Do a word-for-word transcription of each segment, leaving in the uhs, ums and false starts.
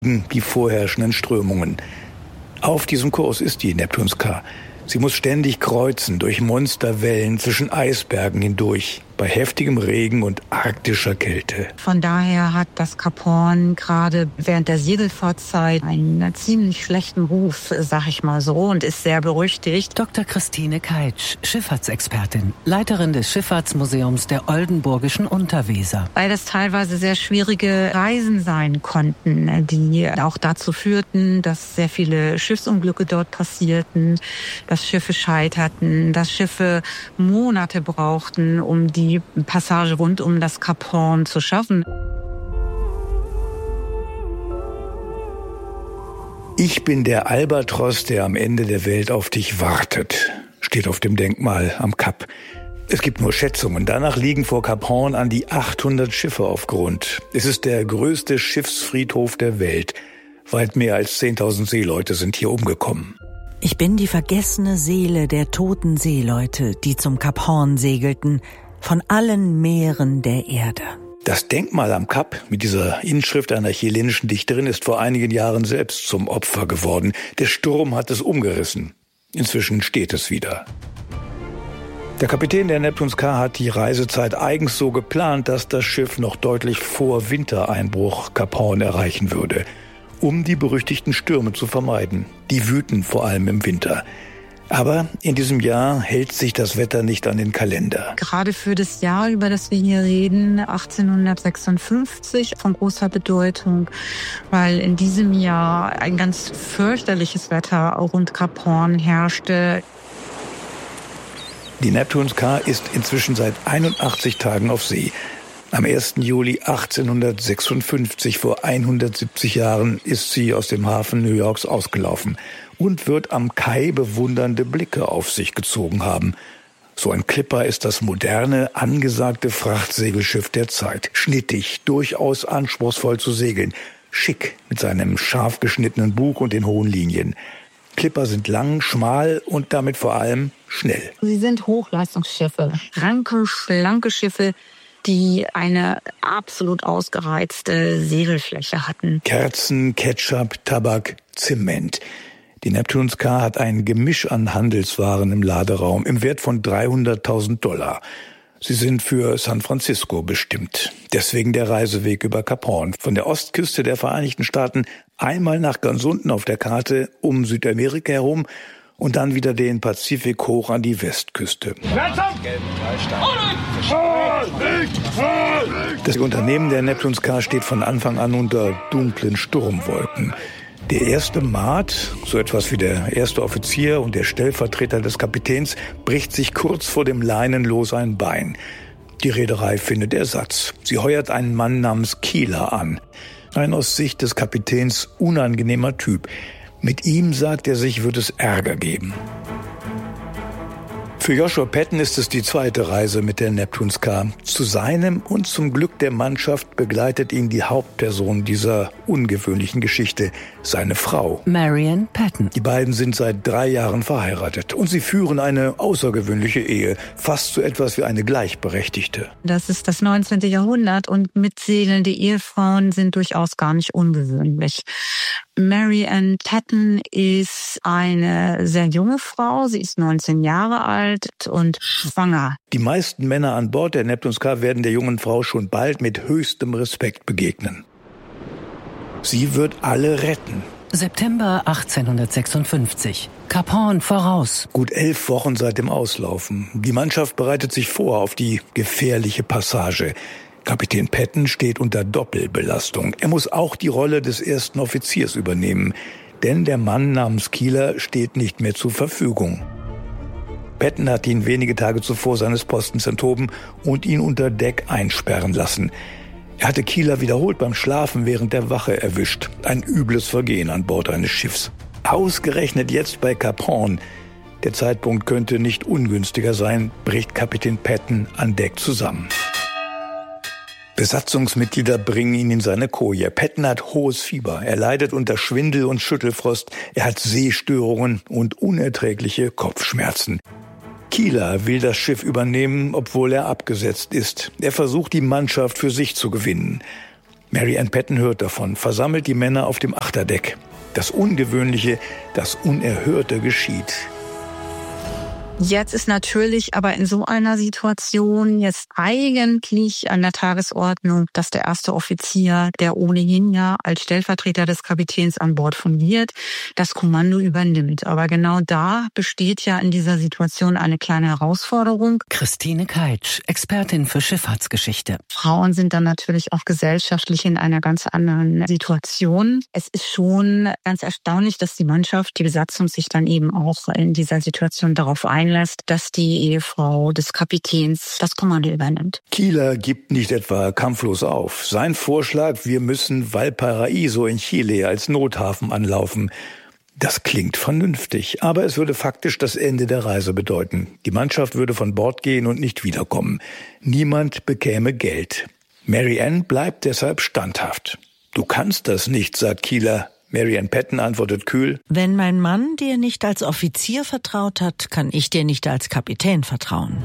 die vorherrschenden Strömungen. Auf diesem Kurs ist die Neptunskar. Sie muss ständig kreuzen durch Monsterwellen zwischen Eisbergen hindurch, bei heftigem Regen und arktischer Kälte. Von daher hat das Cap Horn gerade während der Segelfahrtzeit einen ziemlich schlechten Ruf, sag ich mal so, und ist sehr berüchtigt. Doktor Christine Keitsch, Schifffahrtsexpertin, Leiterin des Schifffahrtsmuseums der Oldenburgischen Unterweser. Weil das teilweise sehr schwierige Reisen sein konnten, die auch dazu führten, dass sehr viele Schiffsunglücke dort passierten, dass Schiffe scheiterten, dass Schiffe Monate brauchten, um die Passage rund um das Cap Horn zu schaffen. Ich bin der Albatros, der am Ende der Welt auf dich wartet, steht auf dem Denkmal am Kap. Es gibt nur Schätzungen. Danach liegen vor Cap Horn an die achthundert Schiffe auf Grund. Es ist der größte Schiffsfriedhof der Welt. Weit mehr als zehntausend Seeleute sind hier umgekommen. Ich bin die vergessene Seele der toten Seeleute, die zum Cap Horn segelten, von allen Meeren der Erde. Das Denkmal am Kap mit dieser Inschrift einer chilenischen Dichterin ist vor einigen Jahren selbst zum Opfer geworden. Der Sturm hat es umgerissen. Inzwischen steht es wieder. Der Kapitän der Neptunskar hat die Reisezeit eigens so geplant, dass das Schiff noch deutlich vor Wintereinbruch Cap Horn erreichen würde, um die berüchtigten Stürme zu vermeiden. Die wüten vor allem im Winter. Aber in diesem Jahr hält sich das Wetter nicht an den Kalender. Gerade für das Jahr, über das wir hier reden, achtzehnhundertsechsundfünfzig, von großer Bedeutung, weil in diesem Jahr ein ganz fürchterliches Wetter auch rund Cap Horn herrschte. Die Neptunskar ist inzwischen seit einundachtzig Tagen auf See. Am ersten Juli achtzehnhundertsechsundfünfzig, vor hundertsiebzig Jahren, ist sie aus dem Hafen New Yorks ausgelaufen und wird am Kai bewundernde Blicke auf sich gezogen haben. So ein Clipper ist das moderne, angesagte Frachtsegelschiff der Zeit. Schnittig, durchaus anspruchsvoll zu segeln. Schick mit seinem scharf geschnittenen Bug und den hohen Linien. Clipper sind lang, schmal und damit vor allem schnell. Sie sind Hochleistungsschiffe, ranke, schlanke Schiffe, die eine absolut ausgereizte Segelfläche hatten. Kerzen, Ketchup, Tabak, Zement. Die Neptunskar hat ein Gemisch an Handelswaren im Laderaum im Wert von dreihunderttausend Dollar. Sie sind für San Francisco bestimmt. Deswegen der Reiseweg über Cap Horn. Von der Ostküste der Vereinigten Staaten einmal nach ganz unten auf der Karte um Südamerika herum und dann wieder den Pazifik hoch an die Westküste. Das Unternehmen der Neptunskar steht von Anfang an unter dunklen Sturmwolken. Der erste Maat, so etwas wie der erste Offizier und der Stellvertreter des Kapitäns, bricht sich kurz vor dem Leinenlos ein Bein. Die Reederei findet Ersatz. Sie heuert einen Mann namens Keeler an. Ein aus Sicht des Kapitäns unangenehmer Typ. Mit ihm, sagt er sich, wird es Ärger geben. Für Joshua Patton ist es die zweite Reise mit der Neptunskar. Zu seinem und zum Glück der Mannschaft begleitet ihn die Hauptperson dieser ungewöhnlichen Geschichte, seine Frau. Marion Patton. Die beiden sind seit drei Jahren verheiratet und sie führen eine außergewöhnliche Ehe, fast so etwas wie eine Gleichberechtigte. Das ist das neunzehnte Jahrhundert und mitsegelnde Ehefrauen sind durchaus gar nicht ungewöhnlich. Marion Patton ist eine sehr junge Frau. Sie ist neunzehn Jahre alt und schwanger. Die meisten Männer an Bord der Neptunskar werden der jungen Frau schon bald mit höchstem Respekt begegnen. Sie wird alle retten. September achtzehnhundertsechsundfünfzig. Cap Horn voraus. Gut elf Wochen seit dem Auslaufen. Die Mannschaft bereitet sich vor auf die gefährliche Passage. Kapitän Patton steht unter Doppelbelastung. Er muss auch die Rolle des ersten Offiziers übernehmen, denn der Mann namens Keeler steht nicht mehr zur Verfügung. Patton hat ihn wenige Tage zuvor seines Postens enthoben und ihn unter Deck einsperren lassen. Er hatte Keeler wiederholt beim Schlafen während der Wache erwischt. Ein übles Vergehen an Bord eines Schiffs. Ausgerechnet jetzt bei Cap Horn. Der Zeitpunkt könnte nicht ungünstiger sein, bricht Kapitän Patton an Deck zusammen. Besatzungsmitglieder bringen ihn in seine Koje. Patton hat hohes Fieber. Er leidet unter Schwindel und Schüttelfrost. Er hat Sehstörungen und unerträgliche Kopfschmerzen. Keeler will das Schiff übernehmen, obwohl er abgesetzt ist. Er versucht, die Mannschaft für sich zu gewinnen. Mary Ann Patton hört davon, versammelt die Männer auf dem Achterdeck. Das Ungewöhnliche, das Unerhörte geschieht. Jetzt ist natürlich aber in so einer Situation jetzt eigentlich an der Tagesordnung, dass der erste Offizier, der ohnehin ja als Stellvertreter des Kapitäns an Bord fungiert, das Kommando übernimmt. Aber genau da besteht ja in dieser Situation eine kleine Herausforderung. Christine Keitsch, Expertin für Schifffahrtsgeschichte. Frauen sind dann natürlich auch gesellschaftlich in einer ganz anderen Situation. Es ist schon ganz erstaunlich, dass die Mannschaft, die Besatzung sich dann eben auch in dieser Situation darauf einlässt, dass die Ehefrau des Kapitäns das Kommando übernimmt. Kieler gibt nicht etwa kampflos auf. Sein Vorschlag, wir müssen Valparaíso in Chile als Nothafen anlaufen. Das klingt vernünftig, aber es würde faktisch das Ende der Reise bedeuten. Die Mannschaft würde von Bord gehen und nicht wiederkommen. Niemand bekäme Geld. Mary Ann bleibt deshalb standhaft. Du kannst das nicht, sagt Kieler. Mary Ann Patton antwortet kühl: Wenn mein Mann dir nicht als Offizier vertraut hat, kann ich dir nicht als Kapitän vertrauen.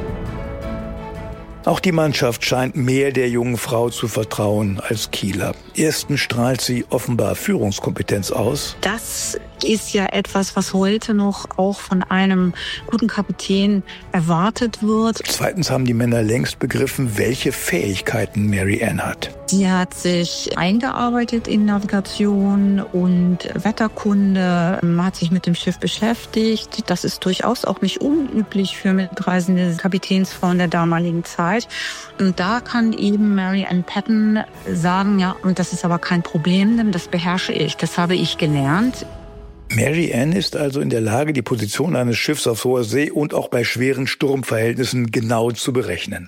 Auch die Mannschaft scheint mehr der jungen Frau zu vertrauen als Kieler. Erstens strahlt sie offenbar Führungskompetenz aus. Das ist ja etwas, was heute noch auch von einem guten Kapitän erwartet wird. Zweitens haben die Männer längst begriffen, welche Fähigkeiten Mary Ann hat. Sie hat sich eingearbeitet in Navigation und Wetterkunde, hat sich mit dem Schiff beschäftigt. Das ist durchaus auch nicht unüblich für mitreisende Kapitänsfrauen der damaligen Zeit. Und da kann eben Mary Ann Patton sagen, ja, und das ist aber kein Problem, denn das beherrsche ich, das habe ich gelernt. Mary Ann ist also in der Lage, die Position eines Schiffs auf hoher See und auch bei schweren Sturmverhältnissen genau zu berechnen.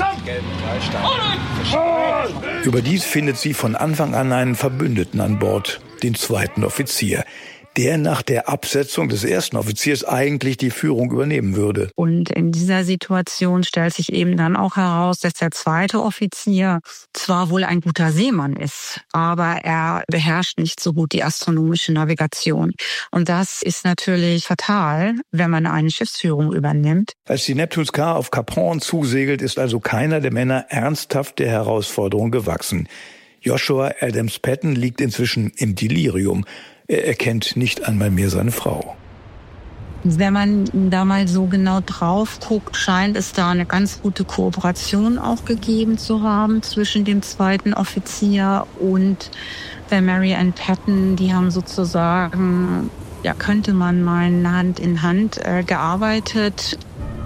Überdies findet sie von Anfang an einen Verbündeten an Bord, den zweiten Offizier, der nach der Absetzung des ersten Offiziers eigentlich die Führung übernehmen würde. Und in dieser Situation stellt sich eben dann auch heraus, dass der zweite Offizier zwar wohl ein guter Seemann ist, aber er beherrscht nicht so gut die astronomische Navigation. Und das ist natürlich fatal, wenn man eine Schiffsführung übernimmt. Als die Neptunskar auf Kap Hoorn zusegelt, ist also keiner der Männer ernsthaft der Herausforderung gewachsen. Joshua Adams Patton liegt inzwischen im Delirium. Er erkennt nicht einmal mehr seine Frau. Wenn man da mal so genau drauf guckt, scheint es da eine ganz gute Kooperation auch gegeben zu haben zwischen dem zweiten Offizier und der Mary Ann Patton. Die haben sozusagen, ja, könnte man meinen, Hand in Hand äh, gearbeitet.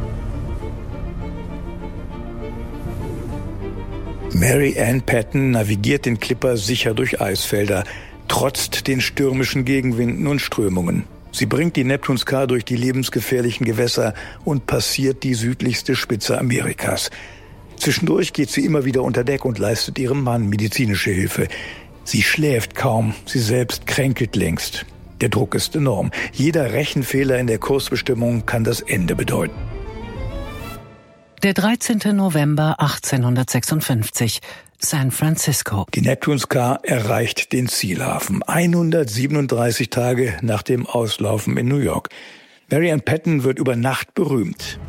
Mary Ann Patton navigiert den Clipper sicher durch Eisfelder, trotzt den stürmischen Gegenwinden und Strömungen. Sie bringt die Neptunskar durch die lebensgefährlichen Gewässer und passiert die südlichste Spitze Amerikas. Zwischendurch geht sie immer wieder unter Deck und leistet ihrem Mann medizinische Hilfe. Sie schläft kaum, sie selbst kränkelt längst. Der Druck ist enorm. Jeder Rechenfehler in der Kursbestimmung kann das Ende bedeuten. Der dreizehnten November achtzehnhundertsechsundfünfzig, San Francisco. Die Neptunskar erreicht den Zielhafen, hundertsiebenunddreißig Tage nach dem Auslaufen in New York. Mary Ann Patton wird über Nacht berühmt.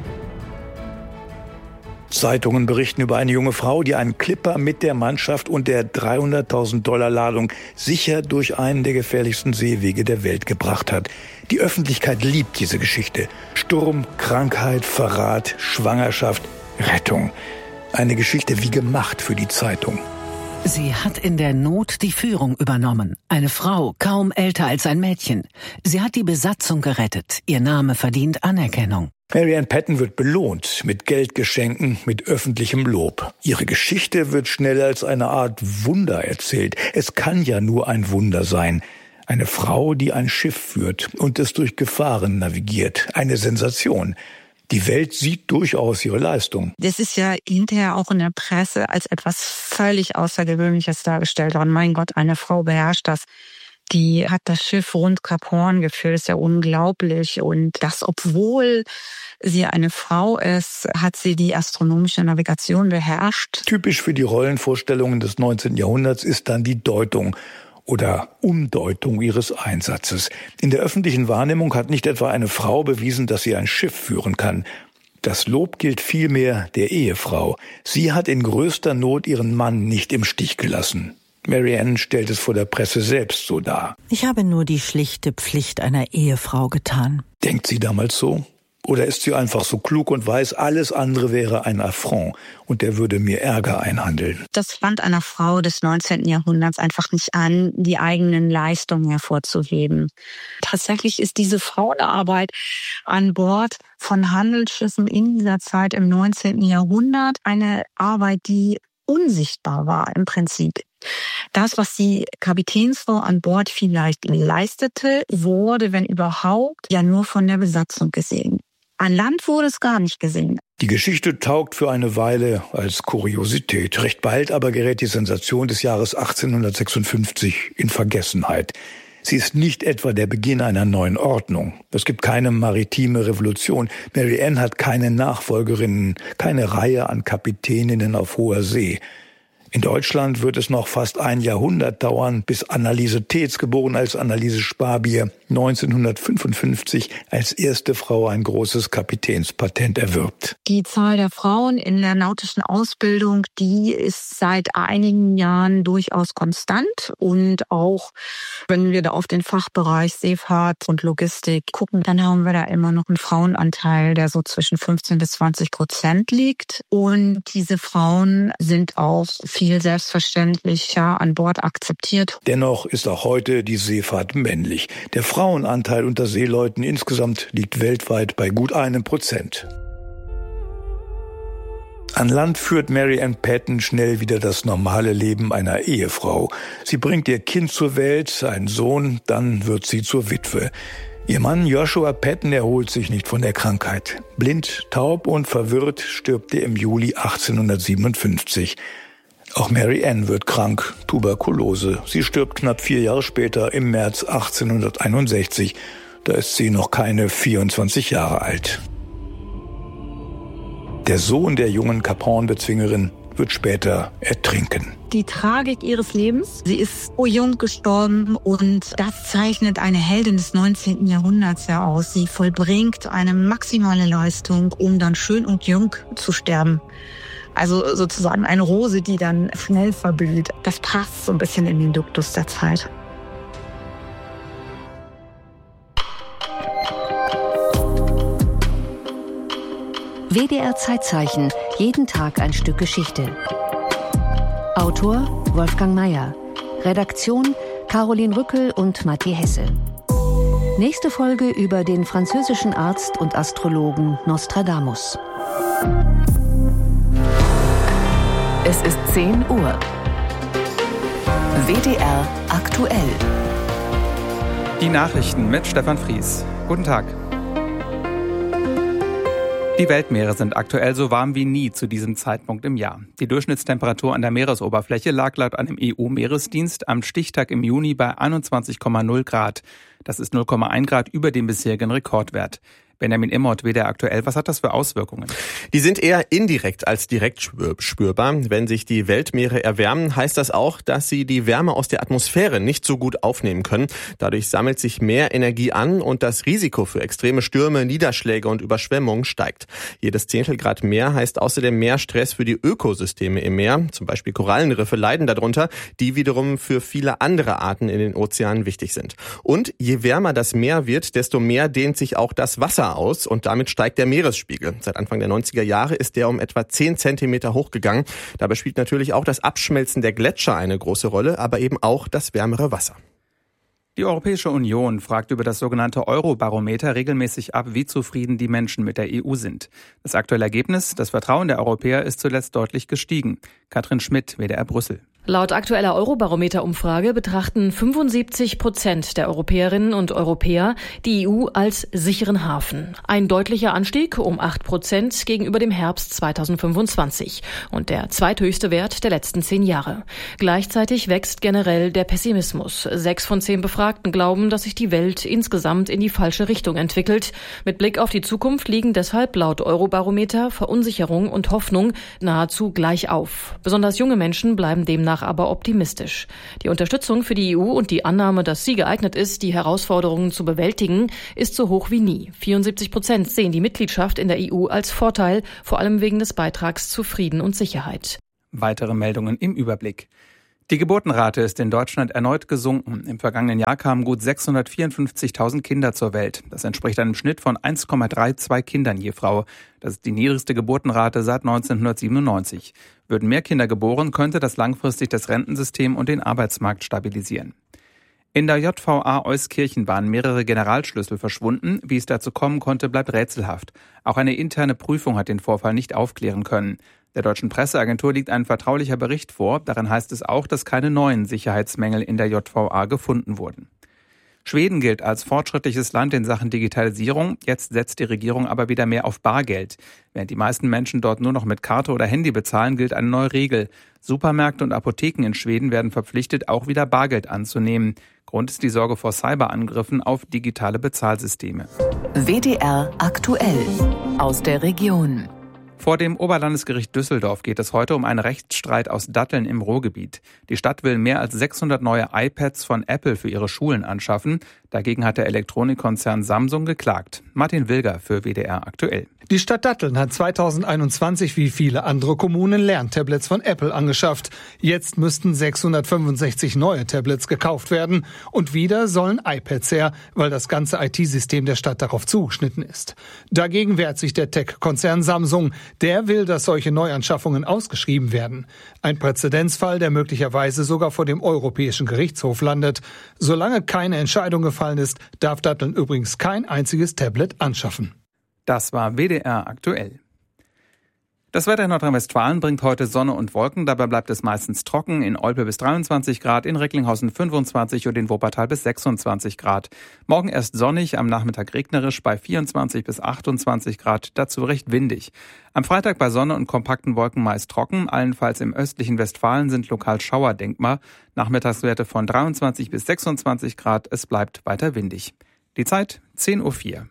Zeitungen berichten über eine junge Frau, die einen Clipper mit der Mannschaft und der dreihunderttausend Dollar Ladung sicher durch einen der gefährlichsten Seewege der Welt gebracht hat. Die Öffentlichkeit liebt diese Geschichte. Sturm, Krankheit, Verrat, Schwangerschaft, Rettung. Eine Geschichte wie gemacht für die Zeitung. Sie hat in der Not die Führung übernommen. Eine Frau, kaum älter als ein Mädchen. Sie hat die Besatzung gerettet. Ihr Name verdient Anerkennung. Mary Ann Patton wird belohnt mit Geldgeschenken, mit öffentlichem Lob. Ihre Geschichte wird schnell als eine Art Wunder erzählt. Es kann ja nur ein Wunder sein. Eine Frau, die ein Schiff führt und es durch Gefahren navigiert. Eine Sensation. Die Welt sieht durchaus ihre Leistung. Das ist ja hinterher auch in der Presse als etwas völlig Außergewöhnliches dargestellt worden. Mein Gott, eine Frau beherrscht das. Die hat das Schiff rund Kap Hoorn geführt. Das ist ja unglaublich. Und das, obwohl sie eine Frau ist, hat sie die astronomische Navigation beherrscht. Typisch für die Rollenvorstellungen des neunzehnten Jahrhunderts ist dann die Deutung oder Umdeutung ihres Einsatzes. In der öffentlichen Wahrnehmung hat nicht etwa eine Frau bewiesen, dass sie ein Schiff führen kann. Das Lob gilt vielmehr der Ehefrau. Sie hat in größter Not ihren Mann nicht im Stich gelassen. Marianne stellt es vor der Presse selbst so dar. Ich habe nur die schlichte Pflicht einer Ehefrau getan. Denkt sie damals so? Oder ist sie einfach so klug und weiß, alles andere wäre ein Affront und der würde mir Ärger einhandeln? Das stand einer Frau des neunzehnten Jahrhunderts einfach nicht an, die eigenen Leistungen hervorzuheben. Tatsächlich ist diese Frauenarbeit an Bord von Handelsschiffen in dieser Zeit im neunzehnten Jahrhundert eine Arbeit, die unsichtbar war im Prinzip. Das, was die Kapitänsfrau an Bord vielleicht leistete, wurde, wenn überhaupt, ja nur von der Besatzung gesehen. An Land wurde es gar nicht gesehen. Die Geschichte taugt für eine Weile als Kuriosität. Recht bald aber gerät die Sensation des Jahres achtzehnhundertsechsundfünfzig in Vergessenheit. Sie ist nicht etwa der Beginn einer neuen Ordnung. Es gibt keine maritime Revolution. Marianne hat keine Nachfolgerinnen, keine Reihe an Kapitäninnen auf hoher See. In Deutschland wird es noch fast ein Jahrhundert dauern, bis Anneliese Tetz, geboren als Anneliese Sparbier, neunzehnhundertfünfundfünfzig als erste Frau ein großes Kapitänspatent erwirbt. Die Zahl der Frauen in der nautischen Ausbildung, die ist seit einigen Jahren durchaus konstant. Und auch wenn wir da auf den Fachbereich Seefahrt und Logistik gucken, dann haben wir da immer noch einen Frauenanteil, der so zwischen fünfzehn bis zwanzig Prozent liegt. Und diese Frauen sind auch viel selbstverständlicher an Bord akzeptiert. Dennoch ist auch heute die Seefahrt männlich. Der Frauenanteil unter Seeleuten insgesamt liegt weltweit bei gut einem Prozent. An Land führt Marianne Patten schnell wieder das normale Leben einer Ehefrau. Sie bringt ihr Kind zur Welt, einen Sohn, dann wird sie zur Witwe. Ihr Mann Joshua Patten erholt sich nicht von der Krankheit. Blind, taub und verwirrt stirbt er im Juli achtzehnhundertsiebenundfünfzig. Auch Marianne wird krank, Tuberkulose. Sie stirbt knapp vier Jahre später im März achtzehnhunderteinundsechzig. Da ist sie noch keine vierundzwanzig Jahre alt. Der Sohn der jungen Cap Horn-Bezwingerin wird später ertrinken. Die Tragik ihres Lebens, sie ist so jung gestorben und das zeichnet eine Heldin des neunzehnten Jahrhunderts ja aus. Sie vollbringt eine maximale Leistung, um dann schön und jung zu sterben. Also sozusagen eine Rose, die dann schnell verblüht. Das passt so ein bisschen in den Duktus der Zeit. W D R Zeitzeichen, jeden Tag ein Stück Geschichte. Autor Wolfgang Mayer. Redaktion Caroline Rückel und Matti Hesse. Nächste Folge über den französischen Arzt und Astrologen Nostradamus. Es ist zehn Uhr. W D R aktuell. Die Nachrichten mit Stefan Fries. Guten Tag. Die Weltmeere sind aktuell so warm wie nie zu diesem Zeitpunkt im Jahr. Die Durchschnittstemperatur an der Meeresoberfläche lag laut einem E U-Meeresdienst am Stichtag im Juni bei einundzwanzig Komma null Grad. Das ist null Komma eins Grad über dem bisherigen Rekordwert. Benjamin Immert, W D R aktuell, was hat das für Auswirkungen? Die sind eher indirekt als direkt spürbar. Wenn sich die Weltmeere erwärmen, heißt das auch, dass sie die Wärme aus der Atmosphäre nicht so gut aufnehmen können. Dadurch sammelt sich mehr Energie an und das Risiko für extreme Stürme, Niederschläge und Überschwemmungen steigt. Jedes Zehntel Grad mehr heißt außerdem mehr Stress für die Ökosysteme im Meer. Zum Beispiel Korallenriffe leiden darunter, die wiederum für viele andere Arten in den Ozeanen wichtig sind. Und je wärmer das Meer wird, desto mehr dehnt sich auch das Wasser aus und damit steigt der Meeresspiegel. Seit Anfang der neunziger Jahre ist der um etwa zehn Zentimeter hochgegangen. Dabei spielt natürlich auch das Abschmelzen der Gletscher eine große Rolle, aber eben auch das wärmere Wasser. Die Europäische Union fragt über das sogenannte Eurobarometer regelmäßig ab, wie zufrieden die Menschen mit der E U sind. Das aktuelle Ergebnis, das Vertrauen der Europäer ist zuletzt deutlich gestiegen. Katrin Schmidt, W D R Brüssel. Laut aktueller Eurobarometer-Umfrage betrachten fünfundsiebzig Prozent der Europäerinnen und Europäer die E U als sicheren Hafen. Ein deutlicher Anstieg um acht Prozent gegenüber dem Herbst zweitausendfünfundzwanzig und der zweithöchste Wert der letzten zehn Jahre. Gleichzeitig wächst generell der Pessimismus. Sechs von zehn Befragten glauben, dass sich die Welt insgesamt in die falsche Richtung entwickelt. Mit Blick auf die Zukunft liegen deshalb laut Eurobarometer Verunsicherung und Hoffnung nahezu gleich auf. Besonders junge Menschen bleiben demnach demnach aber optimistisch. Die Unterstützung für die E U und die Annahme, dass sie geeignet ist, die Herausforderungen zu bewältigen, ist so hoch wie nie. vierundsiebzig Prozent sehen die Mitgliedschaft in der E U als Vorteil, vor allem wegen des Beitrags zu Frieden und Sicherheit. Weitere Meldungen im Überblick. Die Geburtenrate ist in Deutschland erneut gesunken. Im vergangenen Jahr kamen gut sechshundertvierundfünfzigtausend Kinder zur Welt. Das entspricht einem Schnitt von eins Komma zweiunddreißig Kindern je Frau. Das ist die niedrigste Geburtenrate seit neunzehnhundertsiebenundneunzig. Würden mehr Kinder geboren, könnte das langfristig das Rentensystem und den Arbeitsmarkt stabilisieren. In der J V A Euskirchen waren mehrere Generalschlüssel verschwunden. Wie es dazu kommen konnte, bleibt rätselhaft. Auch eine interne Prüfung hat den Vorfall nicht aufklären können. Der deutschen Presseagentur liegt ein vertraulicher Bericht vor. Darin heißt es auch, dass keine neuen Sicherheitsmängel in der J V A gefunden wurden. Schweden gilt als fortschrittliches Land in Sachen Digitalisierung. Jetzt setzt die Regierung aber wieder mehr auf Bargeld. Während die meisten Menschen dort nur noch mit Karte oder Handy bezahlen, gilt eine neue Regel. Supermärkte und Apotheken in Schweden werden verpflichtet, auch wieder Bargeld anzunehmen. Grund ist die Sorge vor Cyberangriffen auf digitale Bezahlsysteme. W D R aktuell aus der Region. Vor dem Oberlandesgericht Düsseldorf geht es heute um einen Rechtsstreit aus Datteln im Ruhrgebiet. Die Stadt will mehr als sechshundert neue iPads von Apple für ihre Schulen anschaffen. Dagegen hat der Elektronikkonzern Samsung geklagt. Martin Wilger für W D R aktuell. Die Stadt Datteln hat zweitausendeinundzwanzig wie viele andere Kommunen Lerntablets von Apple angeschafft. Jetzt müssten sechshundertfünfundsechzig neue Tablets gekauft werden. Und wieder sollen iPads her, weil das ganze I T-System der Stadt darauf zugeschnitten ist. Dagegen wehrt sich der Tech-Konzern Samsung. Der will, dass solche Neuanschaffungen ausgeschrieben werden. Ein Präzedenzfall, der möglicherweise sogar vor dem Europäischen Gerichtshof landet. Solange keine Entscheidung gefallen ist, darf Datteln übrigens kein einziges Tablet anschaffen. Das war W D R aktuell. Das Wetter in Nordrhein-Westfalen bringt heute Sonne und Wolken. Dabei bleibt es meistens trocken. In Olpe bis dreiundzwanzig Grad, in Recklinghausen fünfundzwanzig und in Wuppertal bis sechsundzwanzig Grad. Morgen erst sonnig, am Nachmittag regnerisch bei vierundzwanzig bis achtundzwanzig Grad, dazu recht windig. Am Freitag bei Sonne und kompakten Wolken meist trocken. Allenfalls im östlichen Westfalen sind lokal Schauer denkbar. Nachmittagswerte von dreiundzwanzig bis sechsundzwanzig Grad. Es bleibt weiter windig. Die Zeit zehn Uhr vier.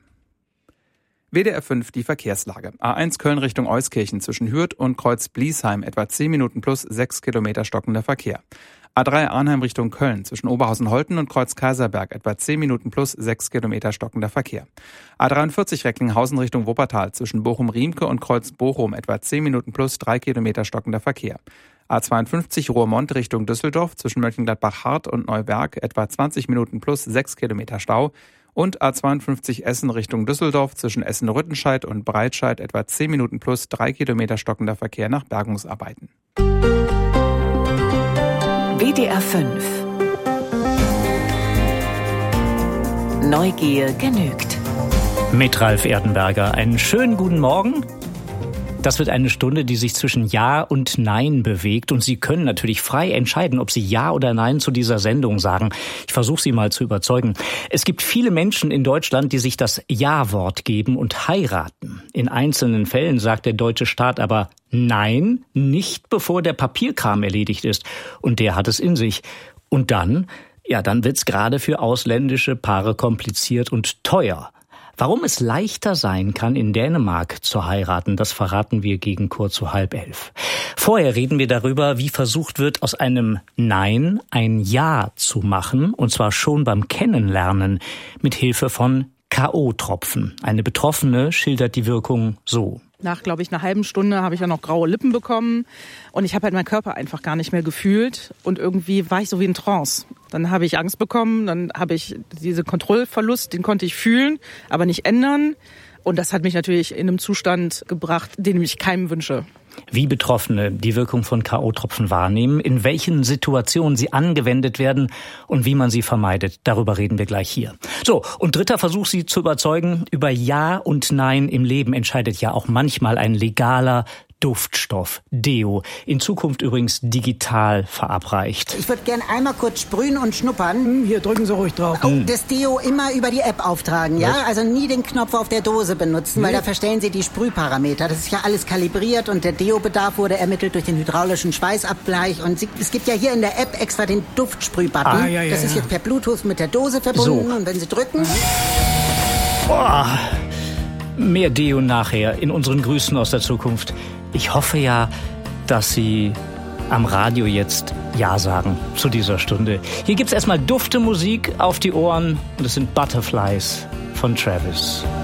W D R fünf die Verkehrslage. A eins Köln Richtung Euskirchen zwischen Hürth und Kreuz Bliesheim etwa zehn Minuten plus sechs Kilometer stockender Verkehr. A drei Arnheim Richtung Köln zwischen Oberhausen-Holten und Kreuz Kaiserberg etwa zehn Minuten plus sechs Kilometer stockender Verkehr. A dreiundvierzig Recklinghausen Richtung Wuppertal zwischen Bochum-Riemke und Kreuz Bochum etwa zehn Minuten plus drei Kilometer stockender Verkehr. A zweiundfünfzig Roermond Richtung Düsseldorf zwischen Mönchengladbach-Hart und Neuwerk etwa zwanzig Minuten plus sechs Kilometer Stau. Und A zweiundfünfzig Essen Richtung Düsseldorf zwischen Essen-Rüttenscheid und Breitscheid etwa zehn Minuten plus drei Kilometer stockender Verkehr nach Bergungsarbeiten. W D R fünf. Neugier genügt. Mit Ralf Erdenberger. Einen schönen guten Morgen. Das wird eine Stunde, die sich zwischen Ja und Nein bewegt. Und Sie können natürlich frei entscheiden, ob Sie Ja oder Nein zu dieser Sendung sagen. Ich versuche Sie mal zu überzeugen. Es gibt viele Menschen in Deutschland, die sich das Ja-Wort geben und heiraten. In einzelnen Fällen sagt der deutsche Staat aber Nein, nicht bevor der Papierkram erledigt ist. Und der hat es in sich. Und dann, ja, dann wird's gerade für ausländische Paare kompliziert und teuer. Warum es leichter sein kann, in Dänemark zu heiraten, das verraten wir gegen kurz zu halb elf. Vorher reden wir darüber, wie versucht wird, aus einem Nein ein Ja zu machen, und zwar schon beim Kennenlernen mit Hilfe von K O-Tropfen. Eine Betroffene schildert die Wirkung so. Nach, glaube ich, einer halben Stunde habe ich ja noch graue Lippen bekommen und ich habe halt meinen Körper einfach gar nicht mehr gefühlt und irgendwie war ich so wie in Trance. Dann habe ich Angst bekommen, dann habe ich diesen Kontrollverlust, den konnte ich fühlen, aber nicht ändern. Und das hat mich natürlich in einem Zustand gebracht, den ich keinem wünsche. Wie Betroffene die Wirkung von K O-Tropfen wahrnehmen, in welchen Situationen sie angewendet werden und wie man sie vermeidet, darüber reden wir gleich hier. So, und dritter Versuch, Sie zu überzeugen, über Ja und Nein im Leben entscheidet ja auch manchmal ein legaler Duftstoff, Deo, in Zukunft übrigens digital verabreicht. Ich würde gern einmal kurz sprühen und schnuppern. Hier, drücken Sie ruhig drauf. Oh, das Deo immer über die App auftragen, ja? Also nie den Knopf auf der Dose benutzen, nee. Weil da verstellen Sie die Sprühparameter. Das ist ja alles kalibriert und der Deo-Bedarf wurde ermittelt durch den hydraulischen Schweißabgleich. Und Sie, es gibt ja hier in der App extra den Duftsprüh-Button. Ah, ja, ja, das ist ja. jetzt per Bluetooth mit der Dose verbunden. So. Und wenn Sie drücken... Boah. Mehr Deo nachher in unseren Grüßen aus der Zukunft. Ich hoffe ja, dass Sie am Radio jetzt Ja sagen zu dieser Stunde. Hier gibt's erstmal dufte Musik auf die Ohren und es sind Butterflies von Travis.